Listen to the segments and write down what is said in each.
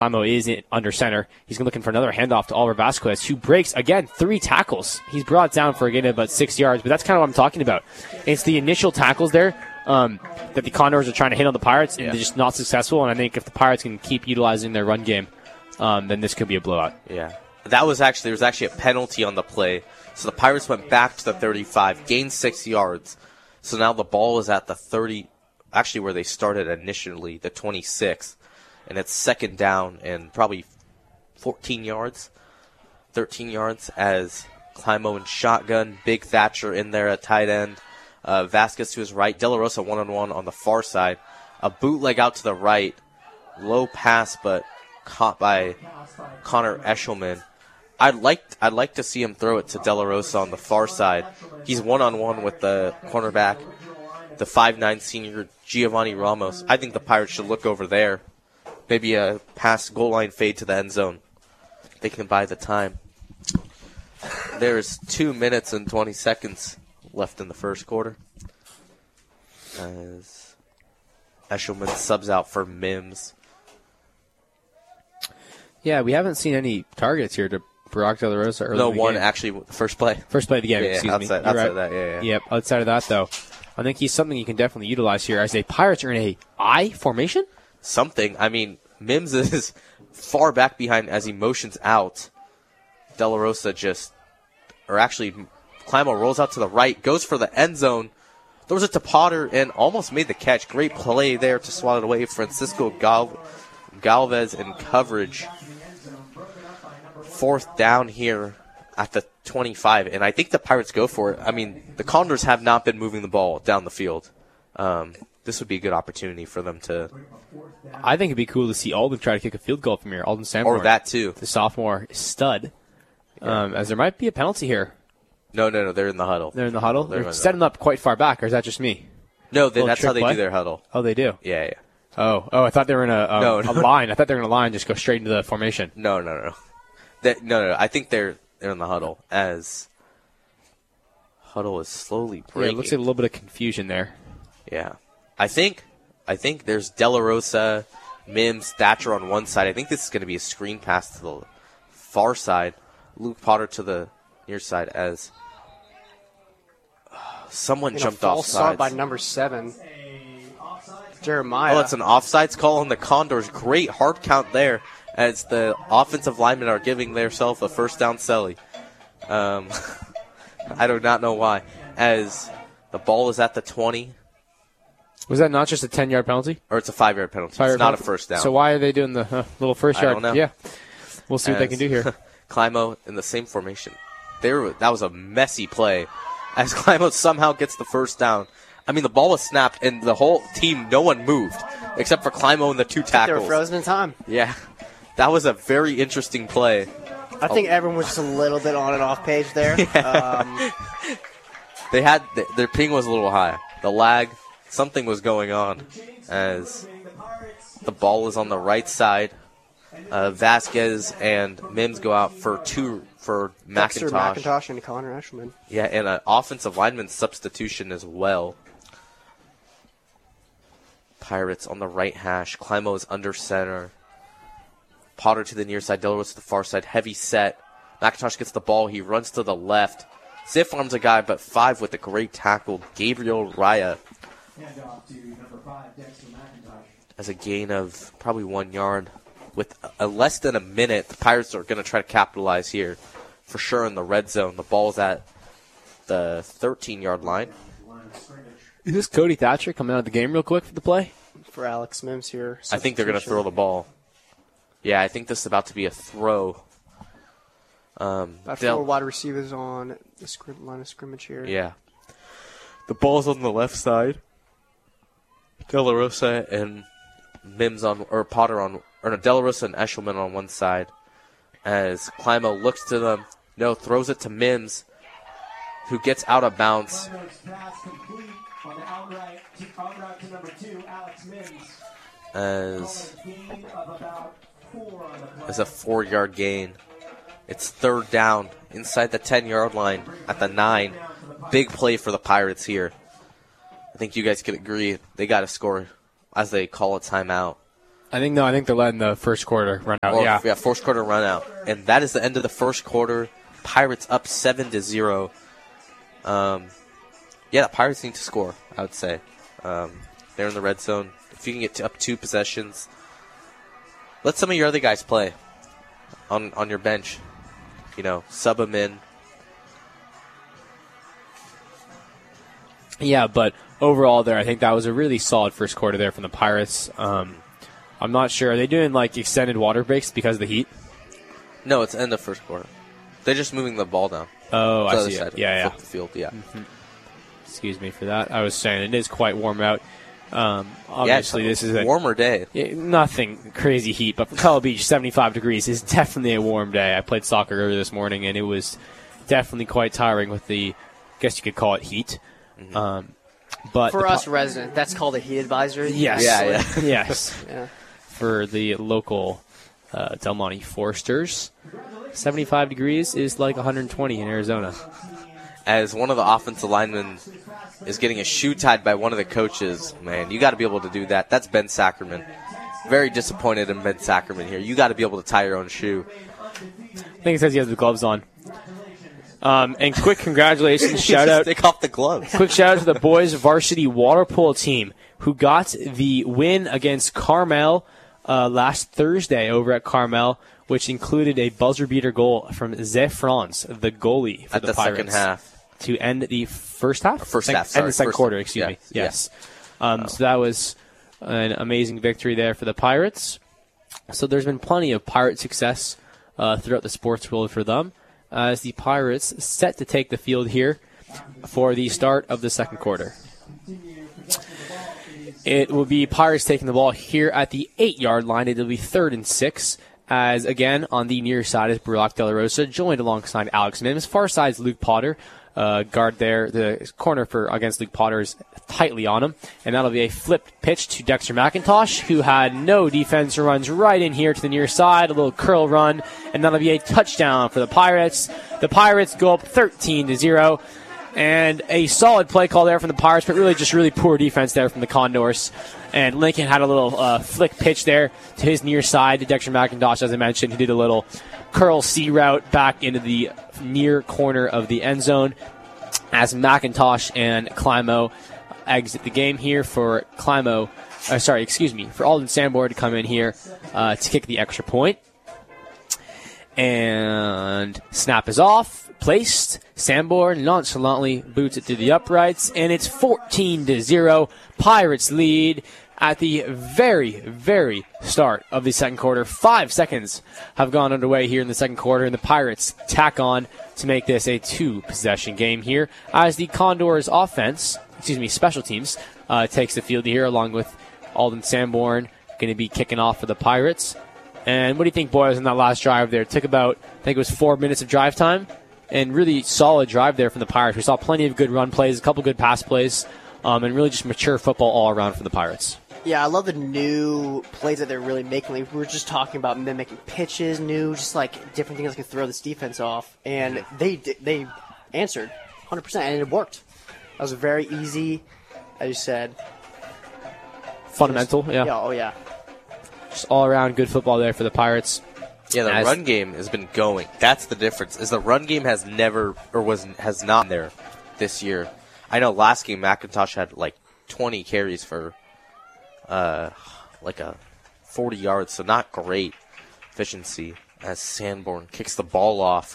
Climo is under center. He's looking for another handoff to Oliver Vasquez, who breaks, again, 3 tackles. He's brought down for a gain of about 6 yards, but that's kind of what I'm talking about. It's the initial tackles there that the Condors are trying to hit on the Pirates, and they're just not successful. And I think if the Pirates can keep utilizing their run game, then this could be a blowout. Yeah. There was actually a penalty on the play. So the Pirates went back to the 35, gained 6 yards. So now the ball is at the 30, actually where they started initially, the 26. And it's second down and probably 13 yards as Climo in shotgun, Big Thatcher in there at tight end, Vasquez to his right, De La Rosa one-on-one on the far side, a bootleg out to the right, low pass but caught by Connor Eshelman. I'd like to see him throw it to De La Rosa on the far side. He's one-on-one with the cornerback, the 5'9" senior Giovanni Ramos. I think the Pirates should look over there. Maybe a pass goal line fade to the end zone. They can buy the time. There's 2 minutes and 20 seconds left in the first quarter. As Eshelman subs out for Mims. Yeah, we haven't seen any targets here to Brock De La Rosa early in the game. Actually, first play. First play of the game, excuse me. Outside of that, yeah. Yep, outside of that, though, I think he's something you can definitely utilize here as the Pirates are in a I formation. Something. I mean, Mims is far back behind as he motions out. De La Rosa Climo rolls out to the right, goes for the end zone, throws it to Potter, and almost made the catch. Great play there to swat it away. Francisco Galvez in coverage. Fourth down here at the 25, and I think the Pirates go for it. I mean, the Condors have not been moving the ball down the field. This would be a good opportunity for them to... I think it'd be cool to see Alden try to kick a field goal from here. Alden Sanborn. Or that, too. The sophomore stud. As there might be a penalty here. No, they're in the huddle. They're in the huddle? They're setting up quite far back, or is that just me? No, that's how they do their huddle. Oh, they do? Yeah. Oh, I thought they were in a line. I thought they were in a line, just go straight into the formation. No. No. I think they're in the huddle as huddle is slowly breaking. Yeah, it looks like a little bit of confusion there. Yeah. I think there's De La Rosa, Mims, Thatcher on one side. I think this is going to be a screen pass to the far side. Luke Potter to the near side as someone jumped off sides. False start by number 7. Jeremiah. Oh, it's an offsides call on the Condors. Great hard count there as the offensive linemen are giving themselves a first down celly. I do not know why. As the ball is at the 20. Was that not just a 10-yard penalty? Or it's a 5-yard penalty. It's not a first down. So why are they doing the little first yard? I don't know. Yeah. We'll see what they can do here. Climo in the same formation. That was a messy play as Climo somehow gets the first down. I mean, the ball was snapped, and the whole team, no one moved except for Climo and the 2 tackles. They were frozen in time. Yeah. That was a very interesting play. I think everyone was just a little bit on and off page there. Yeah. Their ping was a little high. The lag, something was going on as the ball is on the right side. Vasquez and Mims go out for McIntosh. Dexter McIntosh and Connor Eshelman. Yeah, and an offensive lineman substitution as well. Pirates on the right hash. Climo is under center. Potter to the near side. De La Rosa to the far side. Heavy set. McIntosh gets the ball. He runs to the left. Ziff arms a guy, but 5 with a great tackle. Gabriel Raya. As a gain of probably 1 yard. With less than a minute, the Pirates are going to try to capitalize here. For sure in the red zone. The ball's at the 13-yard line. Is this Cody Thatcher coming out of the game real quick for the play? For Alex Mims here. I think they're going to throw the ball. Yeah, I think this is about to be a throw. About 4 wide receivers on the line of scrimmage here. Yeah. The ball's on the left side. De La Rosa and Mims Potter on, or no, De La Rosa and Eshelman on one side. As Climo looks to them, throws it to Mims, who gets out of bounds. As a 4-yard gain. It's third down inside the 10-yard line at the 9. Big play for the Pirates here. I think you guys could agree they got to score as they call a timeout. I think they're letting the first quarter run out. Yeah, first quarter run out. And that is the end of the first quarter. Pirates up 7-0. The Pirates need to score, I would say. They're in the red zone. If you can get up 2 possessions, let some of your other guys play on your bench. Sub them in. Yeah, but overall there, I think that was a really solid first quarter there from the Pirates. I'm not sure. Are they doing extended water breaks because of the heat? No, it's the end of first quarter. They're just moving the ball down. Oh, I see it. Yeah. Flip the field, yeah. Mm-hmm. Excuse me for that. I was saying it is quite warm out. Obviously, this is a warmer day. Nothing crazy heat, but for Pebble Beach, 75 degrees is definitely a warm day. I played soccer earlier this morning, and it was definitely quite tiring with the, I guess you could call it heat. Mm-hmm. But for us residents, that's called a heat advisory. Yes. Yeah. Yes. Yeah. For the local Del Monte Foresters, 75 degrees is like 120 in Arizona. As one of the offensive linemen is getting a shoe tied by one of the coaches, man, you got to be able to do that. That's Ben Sackerman. Very disappointed in Ben Sackerman here. You got to be able to tie your own shoe. I think it says he has the gloves on. And quick congratulations, shout out. Take off the gloves. Quick shout out to the boys varsity water polo team who got the win against Carmel last Thursday over at Carmel, which included a buzzer beater goal from Zé Franz, the goalie for the Pirates. Second half. To end the first half? End the second quarter, excuse me. Yes. So that was an amazing victory there for the Pirates. So there's been plenty of Pirate success throughout the sports world for them, as the Pirates set to take the field here for the start of the second quarter. It will be Pirates taking the ball here at the 8-yard line. It will be 3rd and 6. As, again, on the near side is Burlock De La Rosa, joined alongside Alex Mims. Far side is Luke Potter. Guard there. The corner against Luke Potter is tightly on him. And that'll be a flipped pitch to Dexter McIntosh, who had no defense, runs right in here to the near side. A little curl run. And that'll be a touchdown for the Pirates. The Pirates go up 13-0. And a solid play call there from the Pirates, but really poor defense there from the Condors. And Lincoln had a little flick pitch there to his near side to Dexter McIntosh, as I mentioned. He did a little curl C route back into the near corner of the end zone as McIntosh and Climo exit the game here for for Alden Sanborn to come in here to kick the extra point. And snap is off. Placed. Sanborn nonchalantly boots it to the uprights, and it's 14-0. Pirates lead at the very, very start of the second quarter. 5 seconds have gone underway here in the second quarter, and the Pirates tack on to make this a 2-possession game here as the Condors special teams, takes the field here along with Alden Sanborn going to be kicking off for the Pirates. And what do you think, boys, on that last drive there? It took about, I think it was 4 minutes of drive time. And really solid drive there from the Pirates. We saw plenty of good run plays, a couple good pass plays, and really just mature football all around for the Pirates. Yeah, I love the new plays that they're really making. We were just talking about mimicking pitches, just different things that can throw this defense off. And they answered 100%, and it worked. That was very easy, as you said. Fundamental, yeah. Oh, yeah. Just all around good football there for the Pirates. Yeah, the run game has been going. That's the difference. Is the run game has not been there this year. I know last game McIntosh had 20 carries for a 40 yards, so not great efficiency as Sanborn kicks the ball off.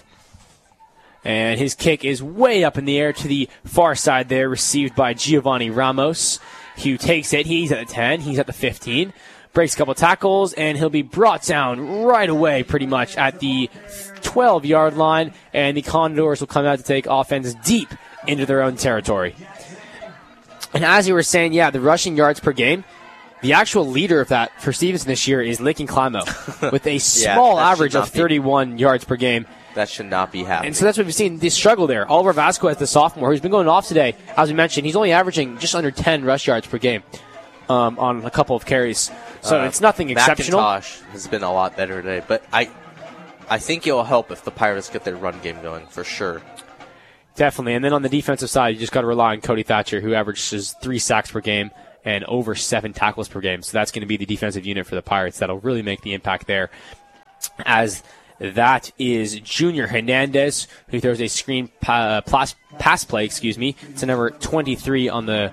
And his kick is way up in the air to the far side there, received by Giovanni Ramos, who takes it. He's at the 10. He's at the 15. Breaks a couple tackles, and he'll be brought down right away pretty much at the 12-yard line, and the Condors will come out to take offense deep into their own territory. And as you were saying, the rushing yards per game, the actual leader of that for Stevenson this year is Lincoln Climo with a small average of 31 yards per game. That should not be happening. And so that's what we've seen, this struggle there. Oliver Vasquez, the sophomore, who's been going off today, as we mentioned, he's only averaging just under 10 rush yards per game. On a couple of carries. So it's nothing exceptional. McIntosh has been a lot better today, but I think it will help if the Pirates get their run game going, for sure. Definitely. And then on the defensive side, you just got to rely on Cody Thatcher, who averages 3 sacks per game and over 7 tackles per game. So that's going to be the defensive unit for the Pirates. That'll really make the impact there. As that is Junior Hernandez, who throws a screen pass play, to number 23 on the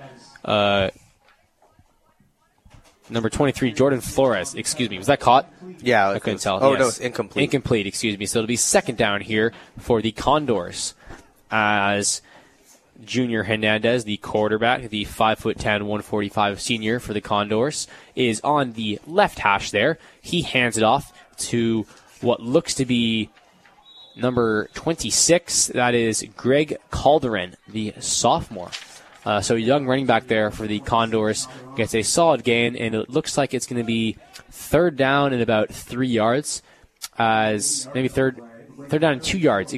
number 23, Jordan Flores. Was that caught? Yeah. I couldn't tell. Oh, yes. no, it's incomplete. Incomplete, So it'll be second down here for the Condors as Junior Hernandez, the quarterback, the 5'10", 145 senior for the Condors, is on the left hash there. He hands it off to what looks to be number 26. That is Greg Calderon, the sophomore. So a young running back there for the Condors gets a solid gain, and it looks like it's going to be third down and about 3 yards, as maybe third down and 2 yards,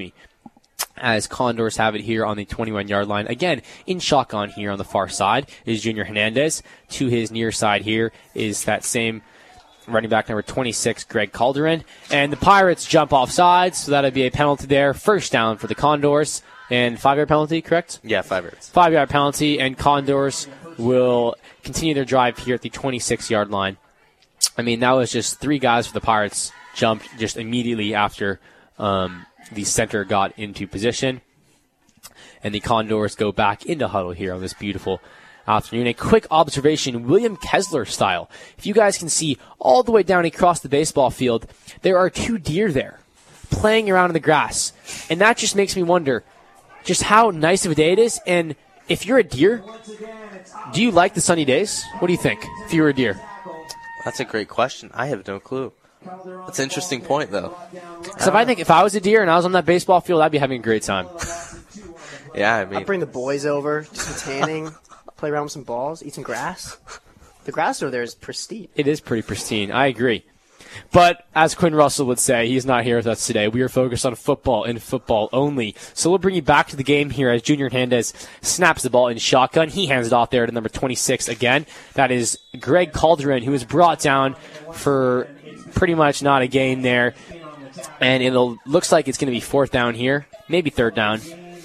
as Condors have it here on the 21-yard line. Again, in shotgun here on the far side is Junior Hernandez. To his near side here is that same running back number 26, Greg Calderon. And the Pirates jump off sides, so that'll be a penalty there. First down for the Condors. And 5-yard penalty, correct? Yeah, 5 yards. 5-yard penalty, and Condors will continue their drive here at the 26-yard line. I mean, that was just 3 guys for the Pirates jumped just immediately after the center got into position. And the Condors go back into huddle here on this beautiful afternoon. A quick observation, William Kessler style. If you guys can see all the way down across the baseball field, there are 2 deer there playing around in the grass. And that just makes me wonder just how nice of a day it is. And if you're a deer, do you like the sunny days? What do you think if you were a deer? That's a great question. I have no clue. That's an interesting point, though. Because if I was a deer and I was on that baseball field, I'd be having a great time. Yeah, I mean, I'd bring the boys over, do some tanning, play around with some balls, eat some grass. The grass over there is pristine. It is pretty pristine. I agree. But as Quinn Russell would say, he's not here with us today. We are focused on football and football only. So we'll bring you back to the game here as Junior Hernandez snaps the ball in shotgun. He hands it off there to number 26 again. That is Greg Calderon, who was brought down for pretty much not a gain there. And it looks like it's going to be fourth down here. Maybe third down.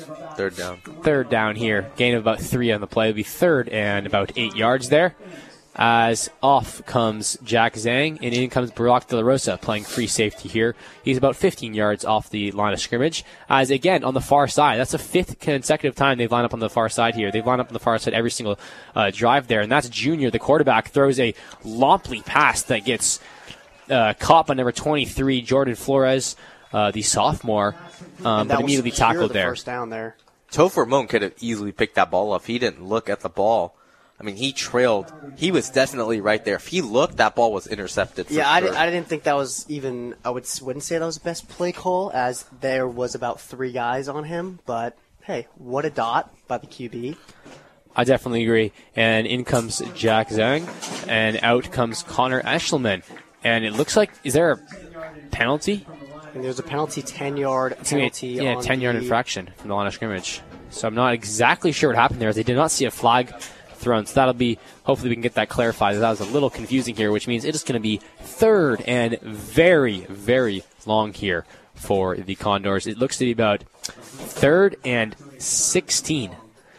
Third down here. Gain of about 3 on the play. It'll be third and about 8 yards there. As off comes Jack Zhang, and in comes Barack De La Rosa playing free safety here. He's about 15 yards off the line of scrimmage. As again, on the far side, that's the 5th consecutive time they've lined up on the far side here. They've lined up on the far side every single drive there, and that's Junior, the quarterback, throws a lomply pass that gets caught by number 23, Jordan Flores, the sophomore, but immediately tackled there. First down there. Topher Moan could have easily picked that ball up. He didn't look at the ball. I mean, he trailed. He was definitely right there. If he looked, that ball was intercepted. For sure. I didn't think that was even. I wouldn't say that was the best play call, as there was about 3 guys on him. But hey, what a dot by the QB. I definitely agree. And in comes Jack Zhang, and out comes Connor Eshelman. And it looks like, is there a penalty? And there's a penalty, 10-yard penalty. Yeah, 10-yard infraction from the line of scrimmage. So I'm not exactly sure what happened there. They did not see a flag thrown. So that'll be, hopefully we can get that clarified. That was a little confusing here, which means it is going to be third and very, very long here for the Condors. It looks to be about 3rd and 16.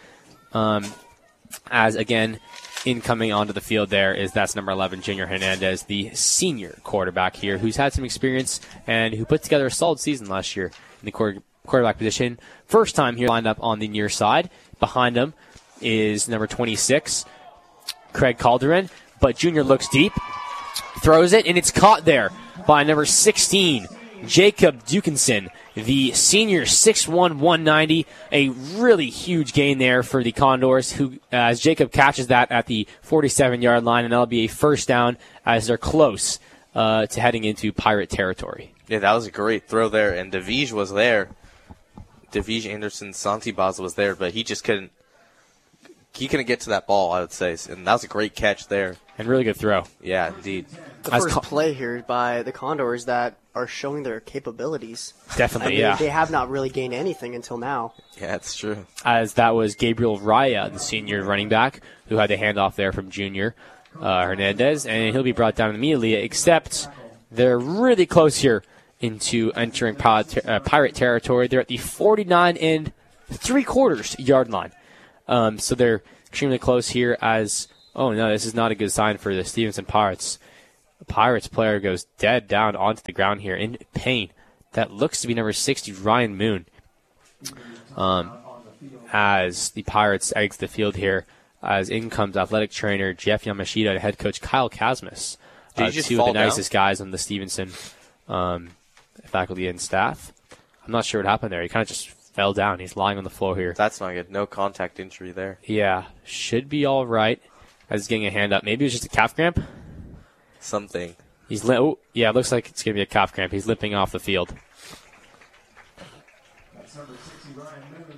As again, incoming onto the field there that's number 11, Junior Hernandez, the senior quarterback here, who's had some experience and who put together a solid season last year in the quarterback position. First time here lined up on the near side. Behind him is number 26, Craig Calderon, but Junior looks deep, throws it, and it's caught there by number 16, Jacob Dukinson, the senior, 6'1", 190, a really huge gain there for the Condors, who, as Jacob catches that at the 47-yard line, and that'll be a first down as they're close to heading into Pirate territory. Yeah, that was a great throw there, and Devige was there. Devige Anderson Santibaz was there, but he just couldn't get to that ball, I would say, and that was a great catch there. And really good throw. Yeah, indeed. The first play here by the Condors that are showing their capabilities. Definitely, yeah. They have not really gained anything until now. Yeah, that's true. As that was Gabriel Raya, the senior running back, who had the handoff there from Junior Hernandez, and he'll be brought down immediately, except they're really close here into entering Pirate territory. They're at the 49 3/4 yard line. So they're extremely close here as Oh, no, this is not a good sign for the Stevenson Pirates. The Pirates player goes dead down onto the ground here in pain. That looks to be number 60, Ryan Moon. As the Pirates exit the field here, as in comes athletic trainer Jeff Yamashita and head coach Kyle Kasmus. Did he just two of fall the down? nicest guys on the Stevenson faculty and staff. I'm not sure what happened there. He kind of just fell down. He's lying on the floor here. That's not good. No contact injury there. Yeah, should be all right. As he's getting a hand up. Maybe it was just a calf cramp. Something. He's it looks like it's going to be a calf cramp. He's limping off the field. That's number 60, Ryan Moon.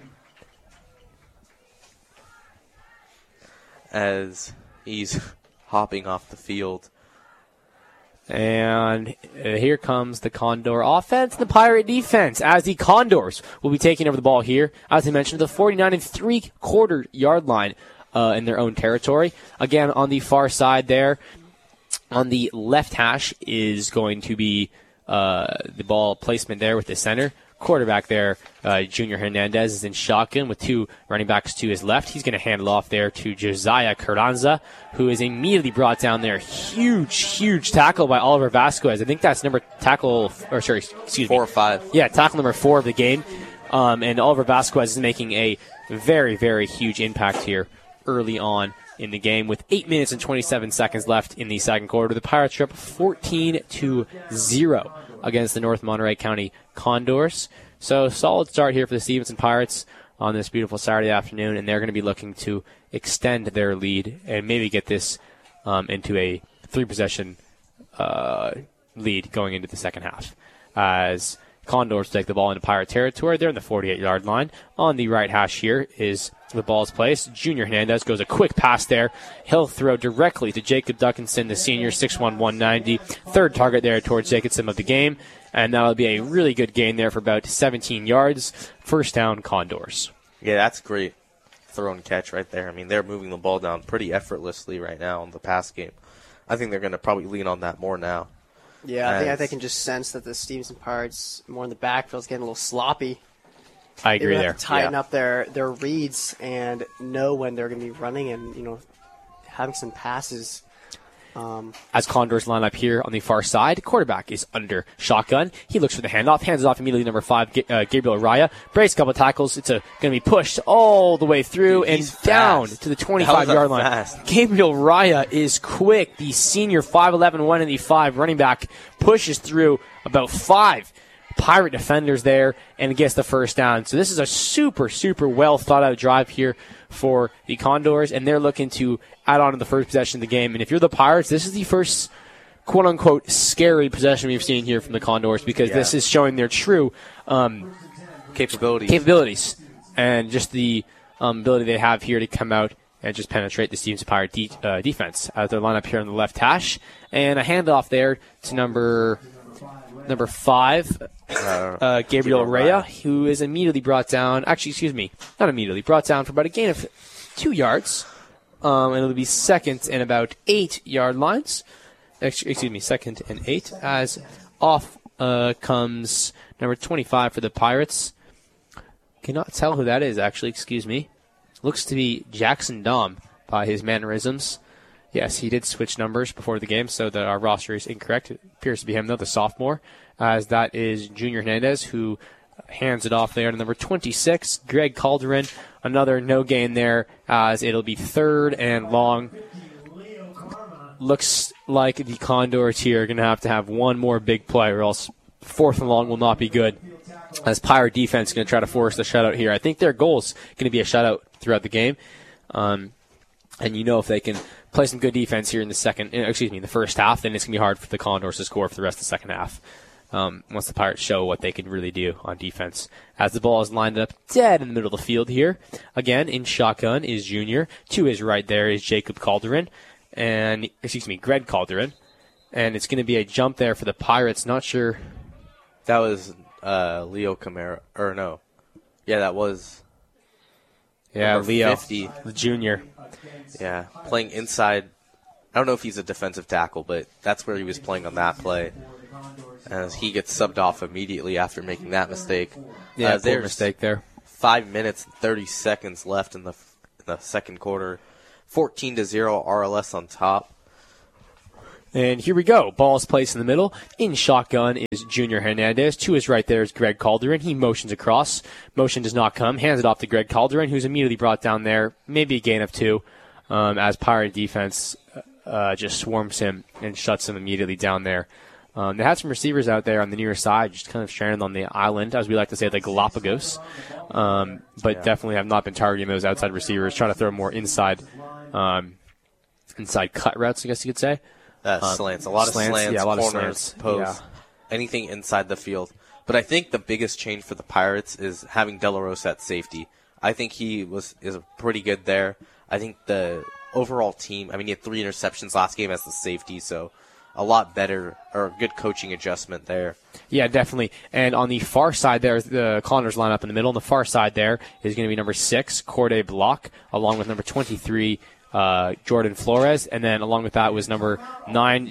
As he's hopping off the field. And here comes the Condor offense and the Pirate defense as the Condors will be taking over the ball here. As I mentioned, the 49 3/4 yard line in their own territory. Again, on the far side there, on the left hash is going to be the ball placement there with the center. Quarterback there, Junior Hernandez, is in shotgun with two running backs to his left. He's going to handle off there to Josiah Carranza, who is immediately brought down there. Huge tackle by Oliver Vasquez. I think that's tackle 4 or 5. Yeah, tackle number 4 of the game. And Oliver Vasquez is making a very, very huge impact here early on in the game with 8 minutes and 27 seconds left in the second quarter. The Pirates are up 14-0 against the North Monterey County Condors. So solid start here for the Stevenson Pirates on this beautiful Saturday afternoon, and they're going to be looking to extend their lead and maybe get this into a 3-possession lead going into the second half. As Condors take the ball into Pirate territory, they're in the 48-yard line. On the right hash here is the ball's placed. Junior Hernandez goes a quick pass there. He'll throw directly to Jacob Duckinson, the senior, 6'1", 190. Third target there towards Jacobson of the game. And that'll be a really good gain there for about 17 yards. First down, Condors. Yeah, that's great throw and catch right there. I mean, they're moving the ball down pretty effortlessly right now in the pass game. I think they're going to probably lean on that more now. Yeah, I think they can just sense that the Stevenson Pirates, more in the backfield, is getting a little sloppy. I agree They there. have to tighten up their reads and know when they're going to be running and, having some passes. As Condors line up here on the far side, quarterback is under shotgun. He looks for the handoff, hands it off immediately. Number 5, Gabriel Araya. Breaks a couple of tackles. It's going to be pushed all the way through and down to the 25-yard line. Fast. Gabriel Araya is quick. The senior 5'11", 185 running back pushes through about 5 Pirate defenders there and gets the first down. So this is a super, super well thought out drive here for the Condors, and they're looking to add on to the first possession of the game. And if you're the Pirates, this is the first quote unquote scary possession we've seen here from the Condors, because this is showing their true capabilities and just the ability they have here to come out and just penetrate the Stevenson Pirate defense as they line up here on the left hash. And a handoff there to number 5, Gabriel Araya, who is immediately brought down. Actually, excuse me, not immediately, brought down for about a gain of 2 yards. And it'll be second and about 8-yard lines. Excuse me, second and 8. As off comes number 25 for the Pirates. Cannot tell who that is, actually, excuse me. Looks to be Jackson Dom by his mannerisms. Yes, he did switch numbers before the game, so our roster is incorrect. It appears to be him, though, the sophomore, as that is Junior Hernandez, who hands it off there to number 26, Greg Calderon. Another no gain there, as it'll be third and long. Looks like the Condors here are going to have one more big play, or else fourth and long will not be good, as Pirate defense is going to try to force the shutout here. I think their goal is going to be a shutout throughout the game. And if they can play some good defense here in the first half, then it's going to be hard for the Condors to score for the rest of the second half. Once the Pirates show what they can really do on defense. As the ball is lined up dead in the middle of the field here. Again, in shotgun is Junior. To his right there is Jacob Calderon. Greg Calderon. And it's going to be a jump there for the Pirates. Not sure. That was Leo Camara. Or no. Yeah, that was. Yeah, Leo. 50. The junior. Yeah, playing inside. I don't know if he's a defensive tackle, but that's where he was playing on that play. As he gets subbed off immediately after making that mistake. Yeah, there's mistake there. 5 minutes and 30 seconds left in the second quarter. 14-0 RLS on top. And here we go. Ball is placed in the middle. In shotgun is Junior Hernandez. To his right there is Greg Calderon. He motions across. Motion does not come. Hands it off to Greg Calderon, who's immediately brought down there. Maybe a gain of 2 as Pirate defense just swarms him and shuts him immediately down there. They had some receivers out there on the near side, just kind of stranded on the island, as we like to say, the Galapagos. But definitely have not been targeting those outside receivers, trying to throw more inside cut routes, I guess you could say. Slants. A lot of slants, yeah, a lot corners, of slants. posts, anything inside the field. But I think the biggest change for the Pirates is having De La Rosa at safety. I think he is pretty good there. I think the overall team, he had 3 interceptions last game as the safety, so a lot better, or a good coaching adjustment there. Yeah, definitely. And on the far side there, the Condors line up in the middle. On the far side there is going to be number 6, Corday Block, along with number 23, Jordan Flores, and then along with that was number 9,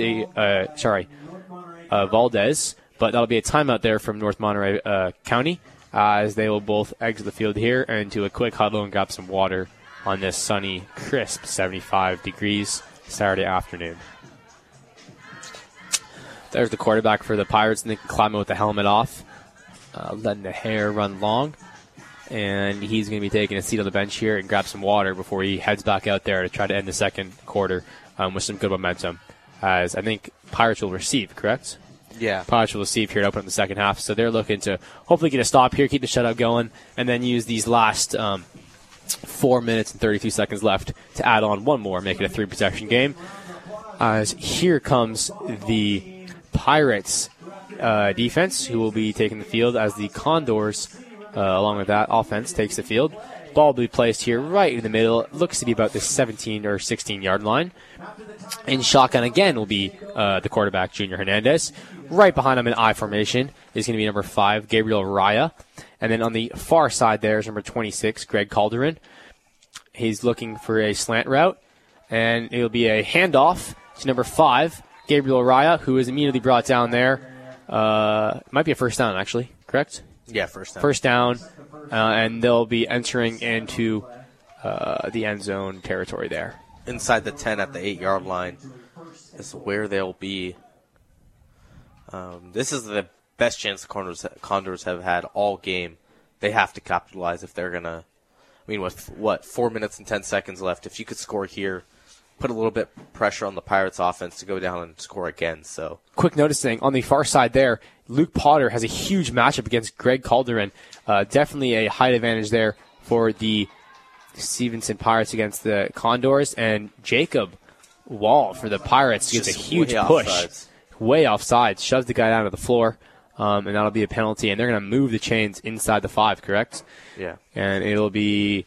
Valdez. But that'll be a timeout there from North Monterey County, as they will both exit the field here and do a quick huddle and grab some water on this sunny, crisp 75 degrees Saturday afternoon. There's the quarterback for the Pirates, and they can climb it with the helmet off, letting the hair run long. And he's going to be taking a seat on the bench here and grab some water before he heads back out there to try to end the second quarter with some good momentum. As I think Pirates will receive, correct? Yeah. Pirates will receive here to open up the second half. So they're looking to hopefully get a stop here, keep the shutout going, and then use these last 4 minutes and 32 seconds left to add on one more, make it a 3-possession game. As here comes the Pirates defense, who will be taking the field as the Condors, along with that, offense takes the field. Ball will be placed here right in the middle. It looks to be about the 17 or 16-yard line. In shotgun again will be the quarterback, Junior Hernandez. Right behind him in I formation is going to be number 5, Gabriel Raya. And then on the far side there is number 26, Greg Calderon. He's looking for a slant route, and it'll be a handoff to number 5, Gabriel Raya, who is immediately brought down there. Might be a first down, actually, correct? Yeah, first down. First down, and they'll be entering into the end zone territory there. Inside the 10 at the 8-yard line is where they'll be. This is the best chance the Condors have had all game. They have to capitalize if they're going to. With 4 minutes and 10 seconds left, if you could score here, put a little bit pressure on the Pirates offense to go down and score again. So, quick noticing on the far side there, Luke Potter has a huge matchup against Greg Calderon. Definitely a height advantage there for the Stevenson Pirates against the Condors. And Jacob Wall for the Pirates gets a huge push. Way offside. Shoves the guy down to the floor. And that'll be a penalty. And they're going to move the chains inside the 5, correct? Yeah. And it'll be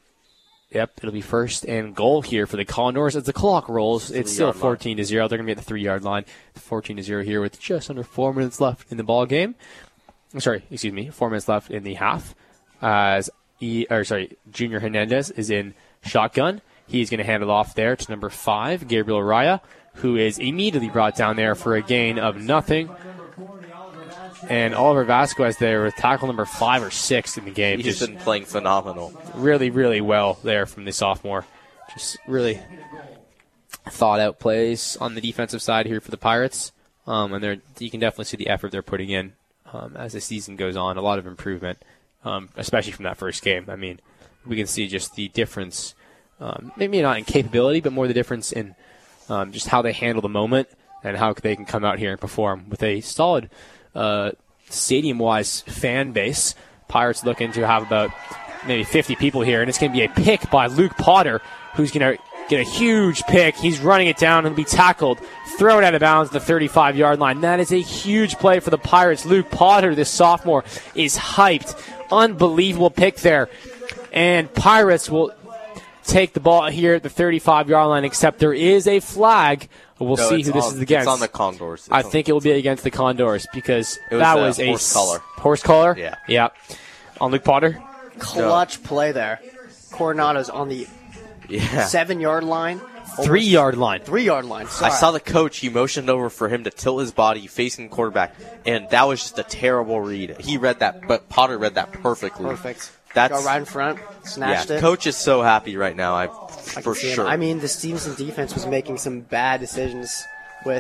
first and goal here for the Condors as the clock rolls. It's still 14-0. They're going to be at the 3-yard line. 14-0 here with just under 4 minutes left in the ball game. 4 minutes left in the half. As Junior Hernandez is in shotgun. He's going to hand it off there to number 5, Gabriel Raya, who is immediately brought down there for a gain of nothing. And Oliver Vasquez there with tackle number 5 or 6 in the game. He's been playing phenomenal. Really, really well there from the sophomore. Just really thought-out plays on the defensive side here for the Pirates. And you can definitely see the effort they're putting in as the season goes on. A lot of improvement, especially from that first game. We can see just the difference, maybe not in capability, but more the difference in just how they handle the moment and how they can come out here and perform with a solid stadium-wise fan base. Pirates looking to have about maybe 50 people here, and it's going to be a pick by Luke Potter, who's going to get a huge pick. He's running it down and be tackled, throw it out of bounds at the 35-yard line. That is a huge play for the Pirates. Luke Potter, this sophomore, is hyped. Unbelievable pick there. And Pirates will take the ball here at the 35-yard line, except there is a flag. We'll see who this is against. It's on the Condors. I think it will be against the Condors because that was a horse collar. Horse collar? Yeah. On Luke Potter? Clutch play there. Coronado's on the 7-yard line. 3-yard line. 3-yard line. Sorry. I saw the coach. He motioned over for him to tilt his body facing the quarterback, and that was just a terrible read. He read that, but Potter read that perfectly. Perfect. That's Got right in front, snatched it. Coach is so happy right now. I For can see him. sure. I mean, the Stevenson defense was making some bad decisions with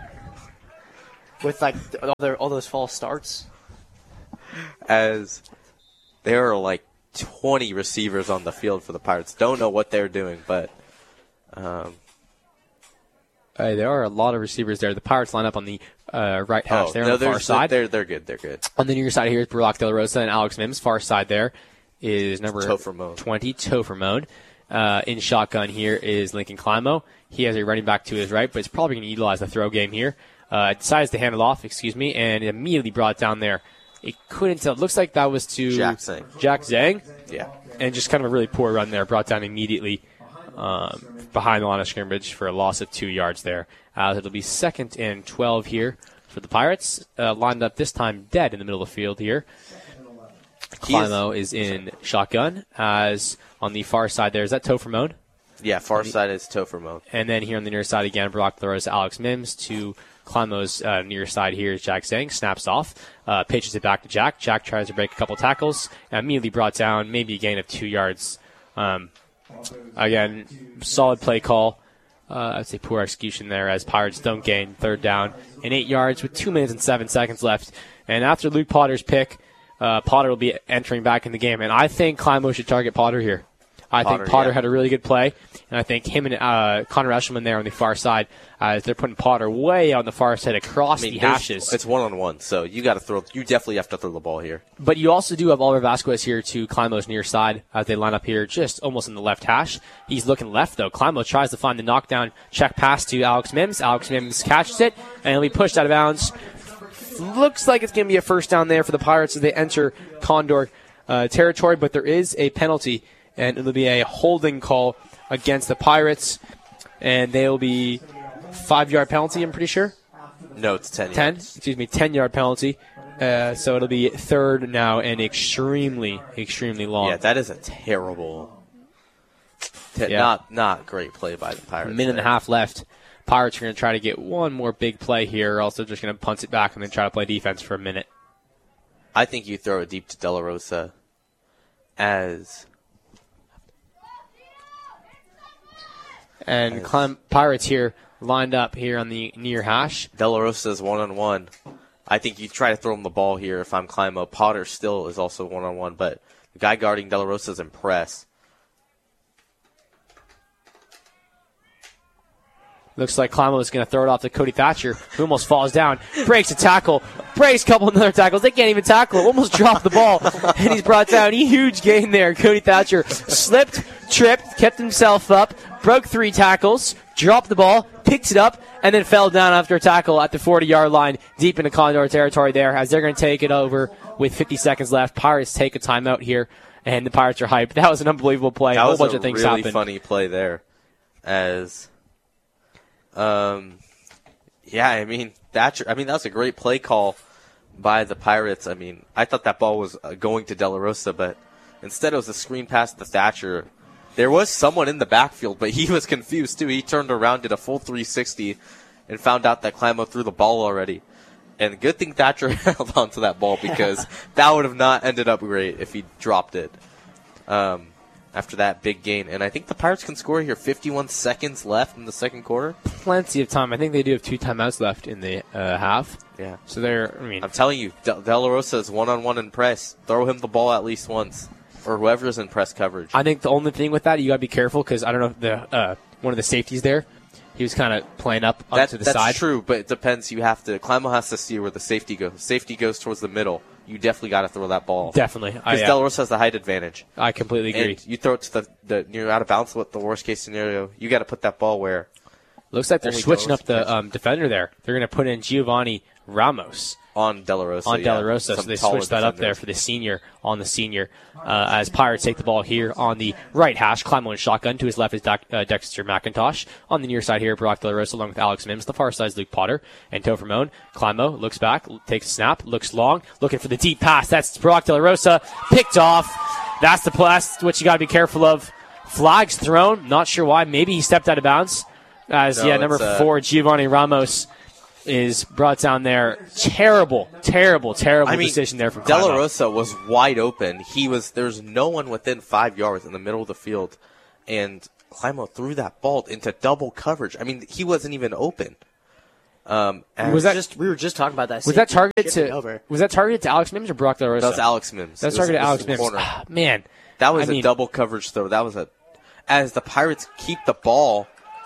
like all those false starts. As there are like 20 receivers on the field for the Pirates. Don't know what they're doing, but there are a lot of receivers there. The Pirates line up on the right hash there on the far side. They're good. They're good. On the near side here is Brock De La Rosa and Alex Mims. Far side there is number Topher Mone. 20, Topher Mone. In shotgun here is Lincoln Climo. He has a running back to his right, but it's probably going to utilize the throw game here. Decides to hand it off, and immediately brought down there. It couldn't tell. It looks like that was to Jack Zhang. Jack Zhang. Yeah. And just kind of a really poor run there. Brought down immediately behind the line of scrimmage for a loss of 2 yards there. It'll be 2nd and 12 here for the Pirates. Lined up this time dead in the middle of the field here. Climo is in shotgun. As on the far side there, is that Topher Mone? Yeah, far side is Topher Mone. And then here on the near side again, Brock De La Rosa, Alex Mims. To Climo's near side here is Jack Zhang. Snaps off. Pitches it back to Jack. Jack tries to break a couple tackles. And immediately brought down, maybe a gain of 2 yards. Again, solid play call. I'd say poor execution there as Pirates don't gain 3rd down and 8 yards with 2 minutes and 7 seconds left. And after Luke Potter's pick, Potter will be entering back in the game. And I think Climo should target Potter here. I think Potter had a really good play, and I think him and Connor Eshelman there on the far side, they're putting Potter way on the far side across the hashes. It's 1-on-1, so you got to throw. You definitely have to throw the ball here. But you also do have Oliver Vasquez here to Climo's near side as they line up here just almost in the left hash. He's looking left, though. Climo tries to find the knockdown check pass to Alex Mims. Alex Mims catches it, and he'll be pushed out of bounds. Looks like it's going to be a first down there for the Pirates as they enter Condor territory, but there is a penalty, and it'll be a holding call against the Pirates, and they'll be 5-yard penalty, I'm pretty sure. No, it's 10 yards. 10-yard penalty. So it'll be 3rd now and extremely, extremely long. Yeah, that is a terrible, not great play by the Pirates. A minute and a half left. Pirates are going to try to get one more big play here, or else they're just going to punt it back and then try to play defense for a minute. I think you throw it deep to De La Rosa as... And Pirates here lined up here on the near hash. De La Rosa's 1-on-1. I think you try to throw him the ball here if I'm Climo. Potter still is also 1-on-1, but the guy guarding De La Rosa's in press. Looks like Climo is going to throw it off to Cody Thatcher, who almost falls down, breaks a tackle, breaks a couple of other tackles. They can't even tackle, almost dropped the ball, and he's brought down. Huge gain there. Cody Thatcher slipped, tripped, kept himself up, broke 3 tackles, dropped the ball, picked it up, and then fell down after a tackle at the 40-yard line, deep into Condor territory there, as they're going to take it over with 50 seconds left. Pirates take a timeout here, and the Pirates are hyped. That was an unbelievable play. A whole bunch of things happened. That was a really funny play there. As... Thatcher. That was a great play call by the Pirates. I thought that ball was going to De La Rosa, but instead it was a screen pass to Thatcher. There was someone in the backfield, but he was confused too. He turned around, did a full 360, and found out that Climo threw the ball already. And good thing Thatcher held onto that ball because that would have not ended up great if he dropped it. After that big gain. And I think the Pirates can score here. 51 seconds left in the second quarter. Plenty of time. I think they do have 2 timeouts left in the half. Yeah. So I'm telling you, De La Rosa is 1-on-1 in press. Throw him the ball at least once. Or whoever's in press coverage. I think the only thing with that, you got to be careful because I don't know if the one of the safeties there, he was kind of playing up to the side. That's true, but it depends. Climo has to see where the safety goes. Safety goes towards the middle. You definitely got to throw that ball. Definitely. Because De La Rosa has the height advantage. I completely agree. And you throw it to the near out of bounds with the worst case scenario. You got to put that ball where. Looks like they're switching up the defender there. They're going to put in Giovanni Ramos. On De La Rosa. De La Rosa. So they switched that up there for the senior as Pirates take the ball here on the right hash. Climo in shotgun. To his left is Dexter McIntosh. On the near side here, Brock De La Rosa along with Alex Mims. The far side is Luke Potter and Topher Mone. Climo looks back, takes a snap, looks long, looking for the deep pass. That's Brock De La Rosa. Picked off. That's what you got to be careful of. Flags thrown. Not sure why. Maybe he stepped out of bounds. Number 4, Giovanni Ramos. is brought down there. Terrible decision there from De La Climo. Rosa was wide open. There's no one within 5 yards in the middle of the field, and Climo threw that ball into double coverage. I mean, he wasn't even open. And Was that We were just talking about that. was that targeted Shipping over. to was that targeted to Alex Mims or Brock De La Rosa? that was Alex Mims. That's It was- targeted to it was Alex the Mims. corner. Ah, man, That was I a mean- double coverage throw. As the Pirates keep the ball,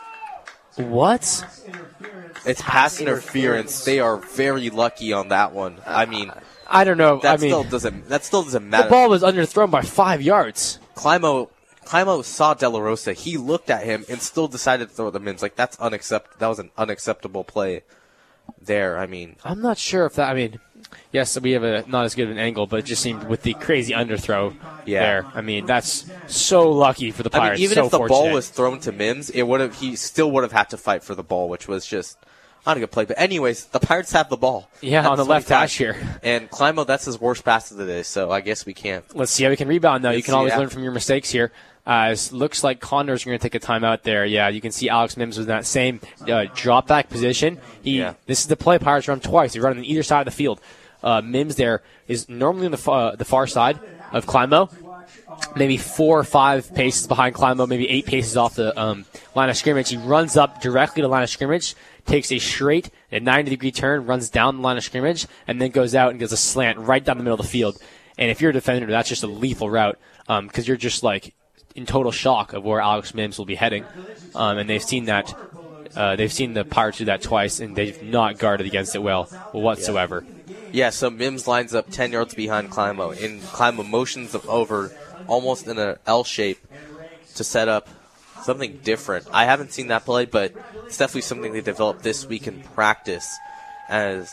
what? it's pass interference. They are very lucky on that one. I mean, I don't know. that I mean, still doesn't the matter. ball was underthrown by 5 yards. Climo saw De La Rosa. He looked at him and still decided to throw the Mims. Like, that's unacceptable. That was an unacceptable play there. I mean, I'm not sure if that. I mean, yes, we have not as good of an angle, but it just seemed with the crazy underthrow there. I mean, that's so lucky for the Pirates. even so if the ball fortunate. was thrown to Mims, he still would have had to fight for the ball, which was just not a good play. But anyways, the Pirates have the ball. Yeah, At on the left 25. hash here. And Climo, that's his worst pass of the day, so I guess we can't. Let's see how we can rebound, though. You Let's can see, always yeah. learn from your mistakes here. It looks like Condors are going to take a timeout there. Yeah, you can see Alex Mims was in that same drop back position. This is the play Pirates run twice. They run on either side of the field. Mims there is normally on the far side of Climo, maybe 4 or 5 paces behind Climo, maybe 8 paces off the line of scrimmage. He runs up directly to the line of scrimmage, takes a straight, 90-degree turn, runs down the line of scrimmage, and then goes out and gives a slant right down the middle of the field. And if you're a defender, that's just a lethal route because you're just like in total shock of where Alex Mims will be heading. And they've seen that. They've seen the Pirates do that twice, and they've not guarded against it well whatsoever. Yeah, so Mims lines up 10 yards behind Climo, and Climo motions over almost in an L shape to set up something different. I haven't seen that play, but it's definitely something they developed this week in practice as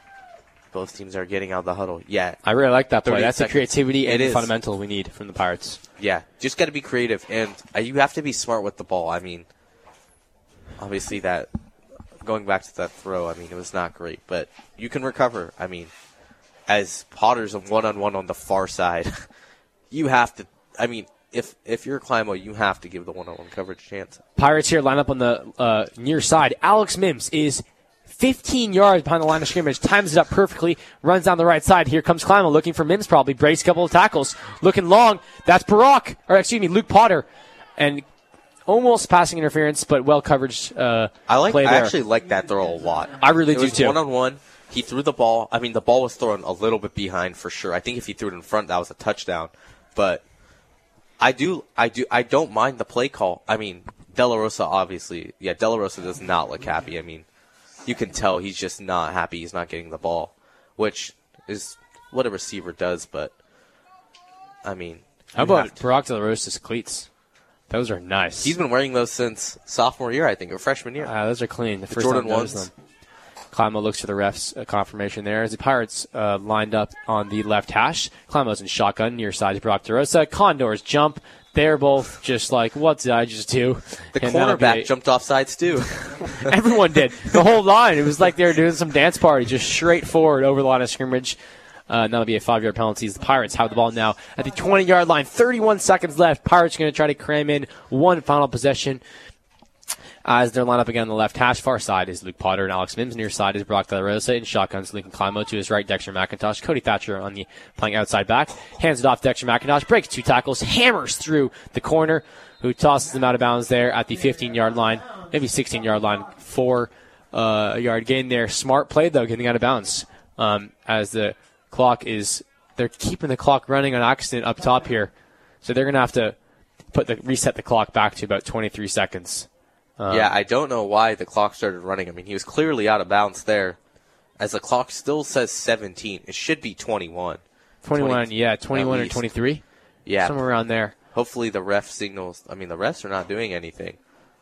both teams are getting out of the huddle. Yeah, I really like that play. 30 That's the seconds. creativity and It the is. fundamental we need from the Pirates. yeah, just got to be creative, and you have to be smart with the ball. I mean, obviously that, going back to that throw, I mean, it was not great, but you can recover. I mean, as Potter's a one-on-one on the far side, you have to, I mean, if you're Climo, you have to give the one-on-one coverage chance. Pirates here line up on the near side. Alex Mims is 15 yards behind the line of scrimmage, times it up perfectly, runs down the right side. Here comes Climo looking for Mims probably, breaks a couple of tackles, looking long. That's Luke Potter. And almost passing interference, but well coverage play I there. actually like that throw a lot. I really it do was too. One-on-one. He threw the ball. I mean, the ball was thrown a little bit behind for sure. I think if he threw it in front, that was a touchdown. But I don't mind the play call. I mean, De La Rosa obviously, De La Rosa does not look happy. I mean, you can tell he's just not happy. He's not getting the ball, which is what a receiver does. But I mean, How about Brock De La Rosa's cleats? Those are nice. he's been wearing those since sophomore year, I think, or freshman year. Those are clean. The first Jordan time I noticed ones. them. Climo looks for the ref's confirmation there as the Pirates lined up on the left hash. Climo's in shotgun near side to Brock DeRosa. Condors jump. They're both just like, what did I just do? The And that'll cornerback be- jumped off sides too. Everyone did. The whole line. It was like they were doing some dance party, just straight forward over the line of scrimmage. That'll be a 5-yard penalty. The Pirates have the ball now at the 20-yard line. 31 seconds left. Pirates are going to try to cram in one final possession as they're lined up again on the left hash. Far side is Luke Potter and Alex Mims. Near side is Brock De La Rosa. In shotguns, Lincoln Climo to his right, Dexter McIntosh. Cody Thatcher on the playing outside back. Hands it off Dexter McIntosh. Breaks 2 tackles. Hammers through the corner, who tosses them out of bounds there at the 15-yard line. Maybe 16-yard line. 4-yard gain there. Smart play, though, getting out of bounds. As the clock is, they're keeping the clock running on accident up top here. So they're going to have to reset the clock back to about 23 seconds. Yeah, I don't know why the clock started running. I mean, he was clearly out of bounds there. As the clock still says 17, it should be 21. 21 or least. 23. Yeah. Somewhere around there. Hopefully the ref signals. I mean, the refs are not doing anything.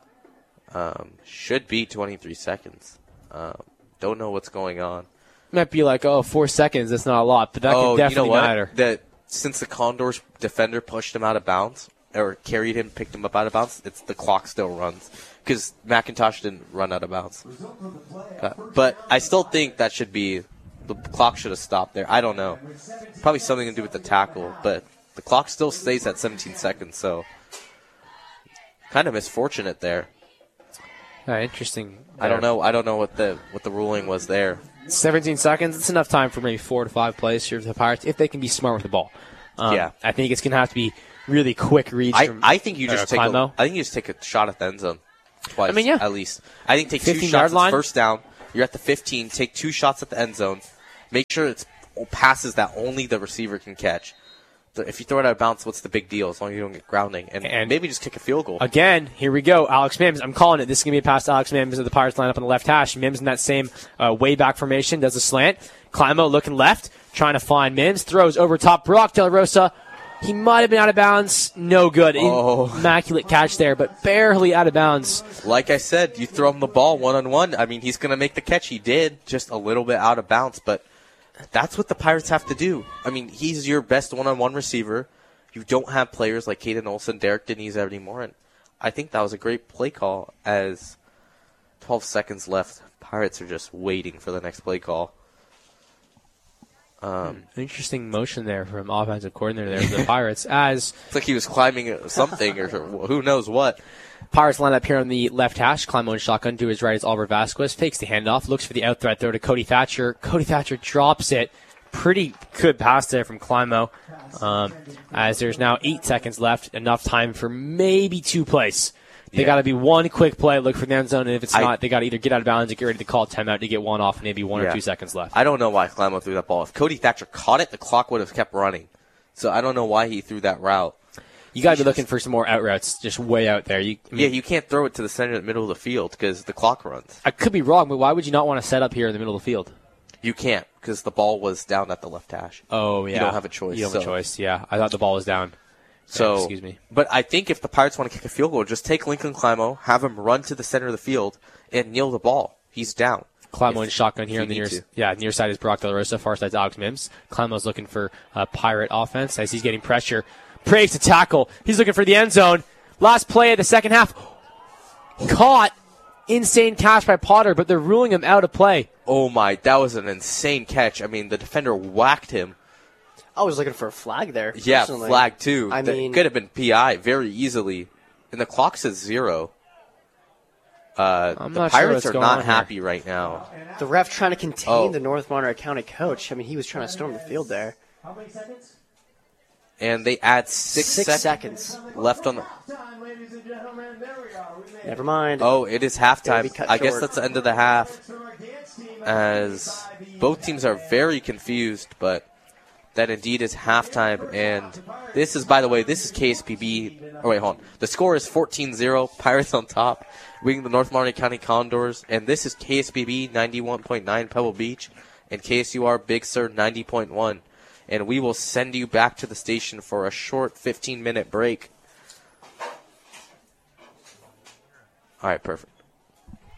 Should be 23 seconds. Don't know what's going on. Might be like, 4 seconds. That's not a lot, but that can definitely matter. Since the Condors defender pushed him out of bounds, or carried him, picked him up out of bounds, the clock still runs. Because McIntosh didn't run out of bounds. But I still think that should be, the clock should have stopped there. I don't know. Probably something to do with the tackle, but the clock still stays at 17 seconds, so kind of misfortunate there. Interesting. I don't know. I don't know what the ruling was there. 17 seconds. It's enough time for maybe 4 to 5 plays here for the Pirates if they can be smart with the ball. Yeah. I think it's going to have to be really quick reads. I think you just take Climo. I think you just take a shot at the end zone twice. I mean, yeah. At least. I think take 2 15-yard shots at line. first down. You're at the 15. Take 2 shots at the end zone. Make sure it's passes that only the receiver can catch. If you throw it out of bounds, what's the big deal? As long as you don't get grounding, and maybe just kick a field goal. Again, here we go. Alex Mims. I'm calling it. This is going to be a pass to Alex Mims of the Pirates line up on the left hash. Mims in that same way back formation does a slant. Climo looking left, trying to find Mims. Throws over top. Brock De La Rosa. He might have been out of bounds. No good. Immaculate catch there, but barely out of bounds. Like I said, you throw him the ball one-on-one. I mean, he's going to make the catch. He did, just a little bit out of bounds, but that's what the Pirates have to do. I mean, he's your best one-on-one receiver. You don't have players like Caden Olsen, Derek Denise anymore, and I think that was a great play call as 12 seconds left. Pirates are just waiting for the next play call. Interesting motion there from offensive coordinator there for the Pirates as It's like he was climbing something or who knows what. Pirates line up here on the left hash. Climo and shotgun to his right is Oliver Vasquez. Fakes the handoff. Looks for the out threat throw to Cody Thatcher. Cody Thatcher drops it. Pretty good pass there from Climo. As there's now 8 seconds left. Enough time for maybe 2 plays. They got to be one quick play, look for the end zone, and if it's not, they got to either get out of bounds or get ready to call timeout to get one off, maybe 1 or 2 seconds left. I don't know why Climo threw that ball. If Cody Thatcher caught it, the clock would have kept running. So I don't know why he threw that route. You got to be looking for some more out routes, just way out there. You can't throw it to the center, the middle of the field because the clock runs. I could be wrong, but why would you not want to set up here in the middle of the field? You can't because the ball was down at the left hash. Oh, yeah. You don't have a choice. You don't have a choice, yeah. I thought the ball was down. So, excuse me. But I think if the Pirates want to kick a field goal, just take Lincoln Climo, have him run to the center of the field, and kneel the ball. He's down. Climo and shotgun here on the near side is Brock De La Rosa, far side's Alex Mims. Climo's looking for Pirate offense as he's getting pressure. Breaks to tackle. He's looking for the end zone. Last play of the second half. Caught. Insane catch by Potter, but they're ruling him out of play. Oh my, that was an insane catch. I mean, the defender whacked him. I was looking for a flag there. Yeah, personally. flag too. I mean, could have been PI very easily. And the clock says 0. The Pirates are not happy right now. the ref trying to contain the North Monterey County coach. I mean, he was trying to storm the field there. How many seconds? And they add 6 seconds left on the... Time, ladies and gentlemen. There we are. We made Never mind. Oh, it is halftime. cut I guess short. that's the end of the half. to our dance team. As both teams are very confused, but that indeed is halftime. And this is, by the way, this is KSPB. Oh, wait, hold on. The score is 14-0. Pirates on top, winning the North Monterey County Condors. And this is KSPB 91.9 Pebble Beach and KSUR Big Sur 90.1. And we will send you back to the station for a short 15-minute break. All right, perfect.